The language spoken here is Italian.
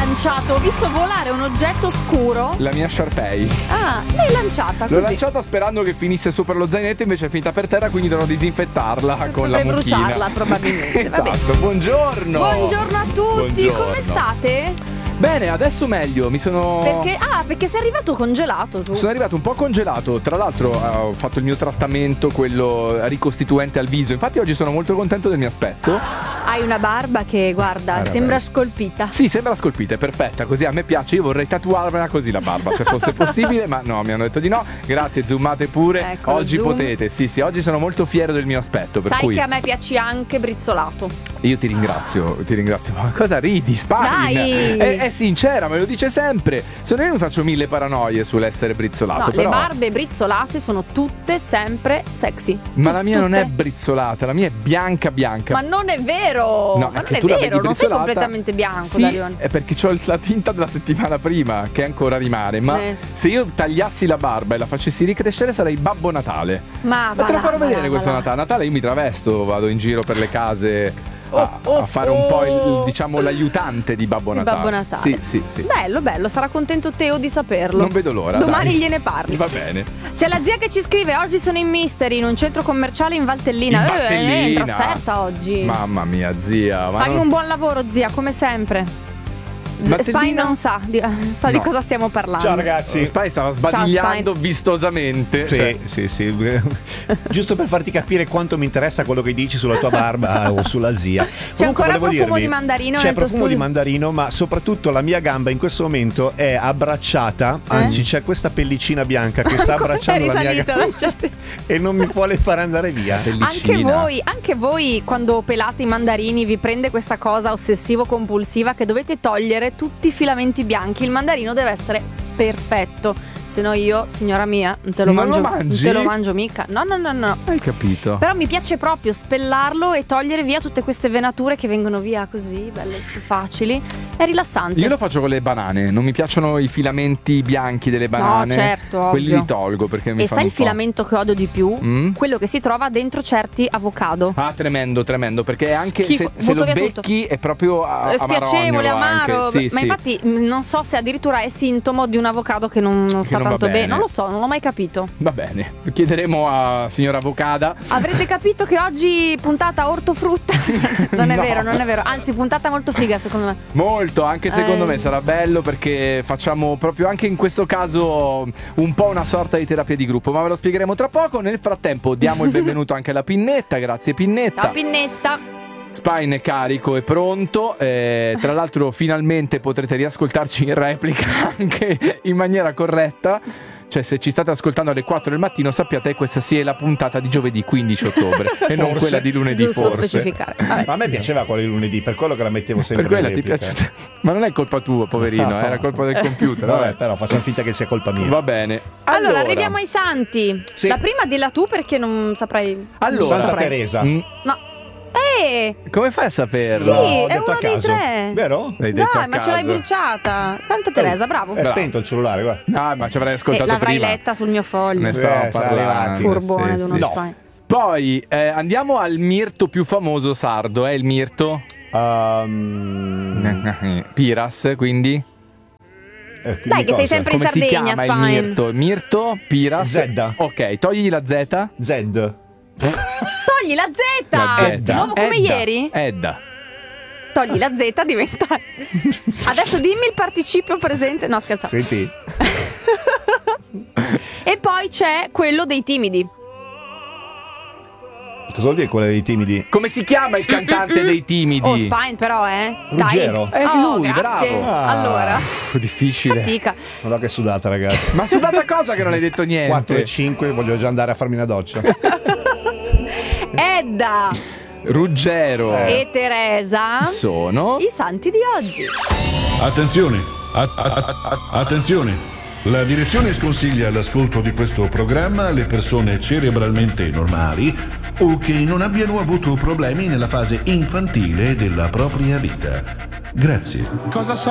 lanciato? Ho visto volare un oggetto scuro. La mia Sharpei. Ah, l'hai lanciata così. L'ho lanciata sperando che finisse sopra lo zainetto, invece è finita per terra, quindi dovrò disinfettarla con la mucchina. Per bruciarla probabilmente. Esatto, buongiorno. Buongiorno a tutti, Buongiorno. come state? Bene, adesso meglio, mi sono... Perché sei arrivato congelato tu. Sono arrivato un po' congelato, tra l'altro ho fatto il mio trattamento, quello ricostituente al viso, infatti oggi sono molto contento del mio aspetto. Hai una barba che, guarda, sembra scolpita. Sì, sembra scolpita, è perfetta, così a me piace, io vorrei tatuarmela così la barba se fosse possibile, ma no, mi hanno detto di no. Grazie, zoomate pure, Ecco, oggi zoom. Potete, sì, oggi sono molto fiero del mio aspetto, per Sai cui che a me piaci anche brizzolato. io ti ringrazio, ma cosa ridi, Spine? Dai! È sincera, me lo dice sempre. Se no io mi faccio 1000 paranoie sull'essere brizzolato, No, però... le barbe brizzolate sono tutte sempre sexy. Ma la mia non è Tutte. brizzolata, la mia è bianca. Ma non è vero! No, Ma è che non è tu la vero, vedi non sei brizzolata. completamente bianco, Sì, Darion. è perché ho la tinta della settimana prima che ancora rimane. Ma se io tagliassi la barba e la facessi ricrescere sarei Babbo Natale. Ma te la farò vedere va questo là. Natale. Natale io mi travesto, vado in giro per le case a fare un po' diciamo l'aiutante di Babbo Natale. Babbo Natale. Sì. Bello, sarà contento Teo di saperlo. Non vedo l'ora. Domani dai. gliene parli. Va bene. C'è la zia che ci scrive: oggi sono in Mystery, in un centro commerciale in Valtellina. In Valtellina. È in trasferta oggi. Mamma mia, zia. Ma Fagli un buon lavoro, zia, come sempre. Valtellina? Spy non sa di No. cosa stiamo parlando. Ciao ragazzi. Spy stava sbadigliando Ciao, Spy. vistosamente. Sì. Giusto per farti capire quanto mi interessa quello che dici sulla tua barba o sulla zia. C'è Comunque, ancora volevo profumo dirvi, di mandarino c'è nel tuo profumo studio? di mandarino, ma soprattutto la mia gamba in questo momento è abbracciata. Anzi, c'è questa pellicina bianca che sta abbracciando la mia gamba e non mi vuole far andare via. Anche voi quando pelate i mandarini vi prende questa cosa ossessivo-compulsiva che dovete togliere tutti i filamenti bianchi. Il mandarino deve essere perfetto. Se no io, signora mia, non te lo Non mangio. lo mangi? Non te lo mangio mica. No. Hai capito? Però mi piace proprio spellarlo e togliere via tutte queste venature che vengono via così, belle più facili. È rilassante. Io lo faccio con le banane, non mi piacciono i filamenti bianchi delle banane. No, certo, ovvio. Quelli li tolgo perché mi E fanno sai un il filamento che odio di più? Mm? Quello che si trova dentro certi avocado. Ah, tremendo, perché anche Schifo, se butto lo via becchi tutto. è proprio È spiacevole, amaro. Anche. Sì, ma sì. infatti non so se addirittura è sintomo di un avocado che non sta non va tanto bene. bene. Non lo so, non l'ho mai capito. Va bene, chiederemo a signora Avocada. Avrete capito che oggi puntata ortofrutta? Non è No. vero, non è vero. Anzi, puntata molto figa secondo me. Molto, anche secondo me sarà bello perché facciamo proprio anche in questo caso un po' una sorta di terapia di gruppo, ma ve lo spiegheremo tra poco. Nel frattempo diamo il benvenuto anche alla Pinnetta, grazie Pinnetta. Ciao Pinnetta. Spine è carico e pronto, tra l'altro finalmente potrete riascoltarci in replica anche in maniera corretta. Cioè se ci state ascoltando alle 4 del mattino sappiate che questa sia la puntata di giovedì 15 ottobre e non quella di lunedì. Giusto forse specificare. Ma a me piaceva quella di lunedì, per quello che la mettevo sempre per quella in ti replica. piace. Ma non è colpa tua, poverino, No. era colpa del computer. Vabbè, però facciamo finta che sia colpa mia. Va bene. Allora, arriviamo ai santi. Sì. La prima dilla tu perché non saprei. Allora, Santa saprei. Teresa. No. Come fai a saperlo? Sì, L'ho è detto uno a dei caso. tre. Vero? L'hai detto Dai, a ma ce l'hai caso. bruciata. Santa Teresa, bravo. È spento il cellulare, guarda. No, ma ci avrei ascoltato L'avrai prima. letta sul mio foglio. Ne stavo sai, parlando. arrivati. Furbone sì, di uno sì. spine. Poi andiamo al mirto più famoso sardo, il mirto? Piras, quindi? Quindi Dai, che cosa? sei sempre in Come si Sardegna, chiama il Spine. mirto? Mirto, Piras. Zedda. Ok, togli la Z. Zed. Togli la Z. La Z. Di nuovo come Edda. ieri? Edda. Togli la Z, diventa. Adesso dimmi il participio presente. No, scherzate. Senti. E poi c'è quello dei timidi. Cosa vuol dire quella dei timidi? Come si chiama il cantante dei timidi? Oh, Spine però, Ruggero. Dai. Lui, grazie. bravo. Allora, Difficile. fatica. Guarda che sudata, ragazzi. Ma sudata cosa che non hai detto niente? 4 e 5, voglio già andare a farmi una doccia. Edda Ruggero. e Teresa Sono i santi di oggi. Attenzione, attenzione. La direzione sconsiglia l'ascolto di questo programma alle persone cerebralmente normali o che non abbiano avuto problemi nella fase infantile della propria vita. Grazie. Cosa so